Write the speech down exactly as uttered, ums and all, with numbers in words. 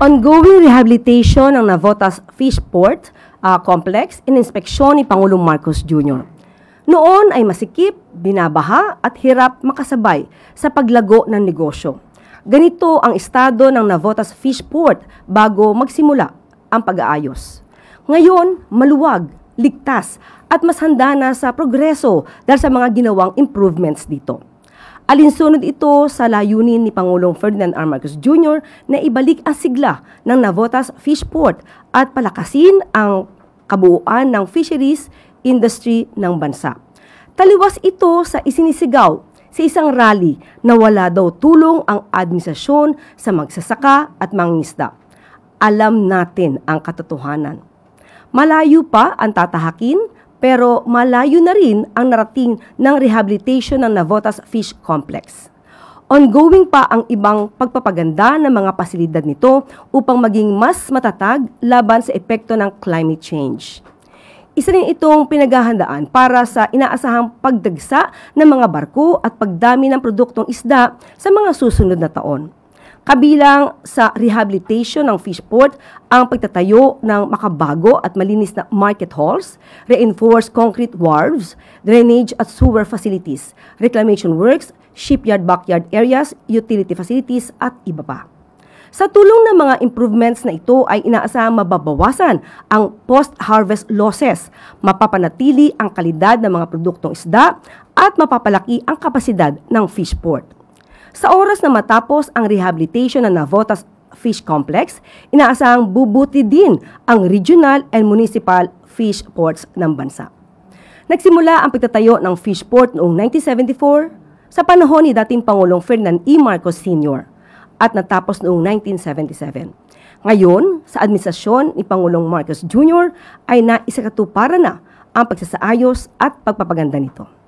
Ongoing rehabilitation ng Navotas Fish Port uh, Complex ininspeksyon ni Pangulong Marcos Junior Noon ay masikip, binabaha at hirap makasabay sa paglago ng negosyo. Ganito ang estado ng Navotas Fish Port bago magsimula ang pag-aayos. Ngayon, maluwag, ligtas at mas handa na sa progreso dahil sa mga ginawang improvements dito. Alinsunod ito sa layunin ni Pangulong Ferdinand R. Marcos Junior na ibalik ang sigla ng Navotas Fish Port at palakasin ang kabuuan ng fisheries industry ng bansa. Taliwas ito sa isinisigaw sa isang rally na wala daw tulong ang administrasyon sa magsasaka at mangingisda. Alam natin ang katotohanan. Malayo pa ang tatahakin, pero malayo na rin ang narating ng rehabilitation ng Navotas Fish Complex. Ongoing pa ang ibang pagpapaganda ng mga pasilidad nito upang maging mas matatag laban sa epekto ng climate change. Isa rin itong pinaghahandaan para sa inaasahang pagdagsa ng mga barko at pagdami ng produktong isda sa mga susunod na taon. Kabilang sa rehabilitation ng fish port ang pagtatayo ng makabago at malinis na market halls, reinforced concrete wharves, drainage at sewer facilities, reclamation works, shipyard backyard areas, utility facilities at iba pa. Sa tulong ng mga improvements na ito ay inaasahang mababawasan ang post-harvest losses, mapapanatili ang kalidad ng mga produktong isda at mapapalaki ang kapasidad ng fish port. Sa oras na matapos ang rehabilitation ng Navotas Fish Complex, inaasahang bubuti din ang regional and municipal fish ports ng bansa. Nagsimula ang pagtatayo ng fish port noong nineteen seventy-four sa panahon ni dating Pangulong Ferdinand E. Marcos Senior at natapos noong nineteen seventy-seven. Ngayon, sa administrasyon ni Pangulong Marcos Junior ay naisakatuparan na ang pagsasaayos at pagpapaganda nito.